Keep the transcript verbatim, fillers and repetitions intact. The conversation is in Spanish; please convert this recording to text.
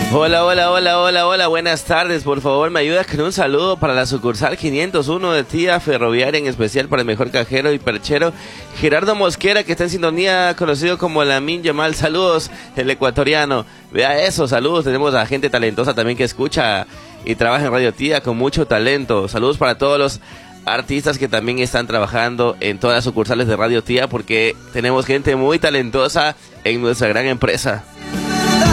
Hola, hola, hola, hola, hola, buenas tardes. Por favor, me ayudas con un saludo para la sucursal quinientos uno de Tía Ferroviaria, en especial para el mejor cajero y perchero Gerardo Mosquera, que está en sintonía, conocido como Lamin Yamal. Saludos, el ecuatoriano. Vea eso, saludos. Tenemos a gente talentosa también que escucha y trabaja en Radio Tía con mucho talento. Saludos para todos los artistas que también están trabajando en todas las sucursales de Radio Tía, porque tenemos gente muy talentosa en nuestra gran empresa.